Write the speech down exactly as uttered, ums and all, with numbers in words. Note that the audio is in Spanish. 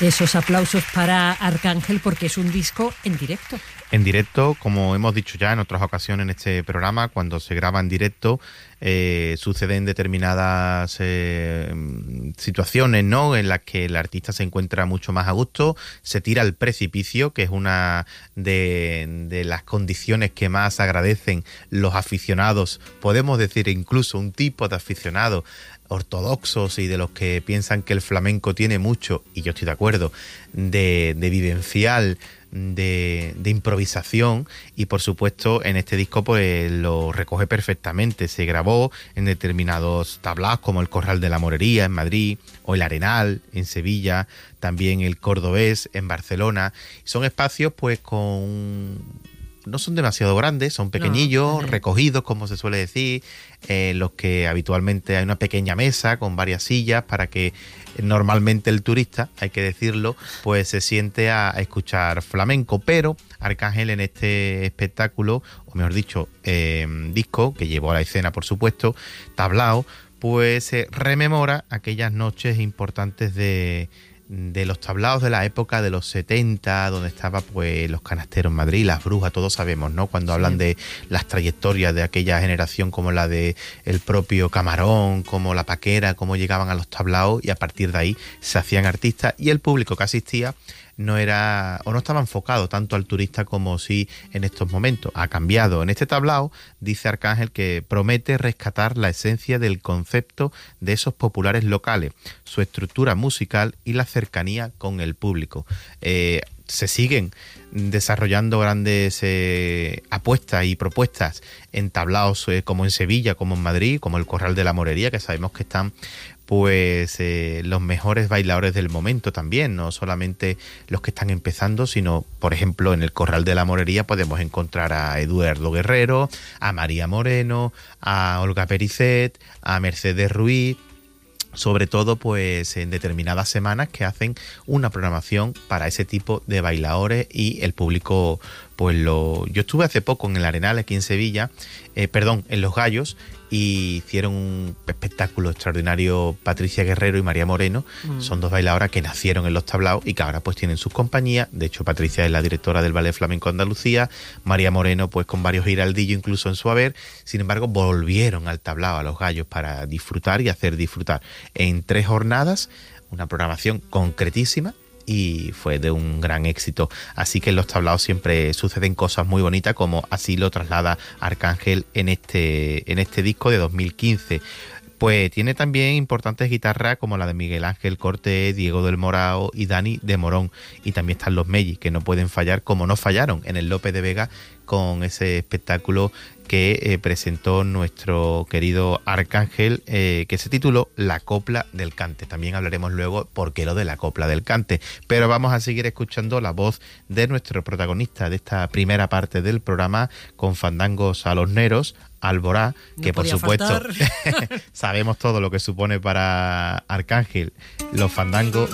Esos aplausos para Arcángel porque es un disco en directo. En directo, como hemos dicho ya en otras ocasiones en este programa, cuando se graba en directo eh, suceden determinadas eh, situaciones, ¿no?, en las que el artista se encuentra mucho más a gusto, se tira al precipicio, que es una de, de las condiciones que más agradecen los aficionados, podemos decir incluso un tipo de aficionado ortodoxos y de los que piensan que el flamenco tiene mucho, y yo estoy de acuerdo, de, de vivencial, de, de improvisación, y por supuesto en este disco pues lo recoge perfectamente. Se grabó en determinados tablaos como el Corral de la Morería en Madrid, o el Arenal en Sevilla, también el Cordobés en Barcelona. Son espacios pues con... no son demasiado grandes, son pequeñillos, no, recogidos, como se suele decir, en los que habitualmente hay una pequeña mesa con varias sillas para que normalmente el turista, hay que decirlo, pues se siente a, a escuchar flamenco. Pero Arcángel en este espectáculo, o mejor dicho, eh, disco, que llevó a la escena, por supuesto, tablao, pues eh, rememora aquellas noches importantes de... de los tablaos de la época de los setenta, donde estaba pues los Canasteros en Madrid, las Brujas, todos sabemos, ¿no?, cuando sí. hablan de las trayectorias de aquella generación, como la de el propio Camarón, como la Paquera, cómo llegaban a los tablaos, y a partir de ahí se hacían artistas, y el público que asistía no era o no estaba enfocado tanto al turista como sí en estos momentos. Ha cambiado. En este tablao dice Arcángel que promete rescatar la esencia del concepto de esos populares locales, su estructura musical y la cercanía con el público. Eh, se siguen desarrollando grandes eh, apuestas y propuestas en tablaos eh, como en Sevilla, como en Madrid, como el Corral de la Morería, que sabemos que están pues eh, los mejores bailadores del momento también, no solamente los que están empezando, sino, por ejemplo, en el Corral de la Morería podemos encontrar a Eduardo Guerrero, a María Moreno, a Olga Pericet, a Mercedes Ruiz, sobre todo pues en determinadas semanas que hacen una programación para ese tipo de bailadores, y el público pues lo... Yo estuve hace poco en el Arenal aquí en Sevilla, eh, perdón, en Los Gallos, y hicieron un espectáculo extraordinario Patricia Guerrero y María Moreno. Mm. Son dos bailadoras que nacieron en los tablaos y que ahora pues tienen sus compañías. De hecho, Patricia es la directora del Ballet Flamenco Andalucía, María Moreno pues con varios giraldillos incluso en su haber. Sin embargo, volvieron al tablao, a Los Gallos, para disfrutar y hacer disfrutar en tres jornadas, una programación concretísima, y fue de un gran éxito. Así que en los tablaos siempre suceden cosas muy bonitas, como así lo traslada Arcángel en este, en este disco de dos mil quince. Pues tiene también importantes guitarras como la de Miguel Ángel Cortés, Diego del Morao y Dani de Morón. Y también están los Mellis, que no pueden fallar, como no fallaron en el López de Vega con ese espectáculo que eh, presentó nuestro querido Arcángel, eh, que se tituló La Copla del Cante. También hablaremos luego por qué lo de la Copla del Cante. Pero vamos a seguir escuchando la voz de nuestro protagonista de esta primera parte del programa, con fandangos alorneros, Alborá, no que por supuesto sabemos todo lo que supone para Arcángel los fandangos.